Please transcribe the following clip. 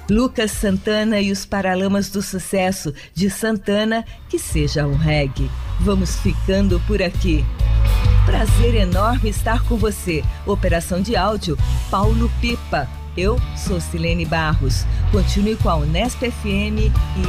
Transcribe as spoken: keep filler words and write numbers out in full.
Lucas Santana e os Paralamas do Sucesso, de Santana, que seja um reggae. Vamos ficando por aqui. Prazer enorme estar com você. Operação de áudio, Paulo Pipa. Eu sou Silene Barros. Continue com a Unesp F M e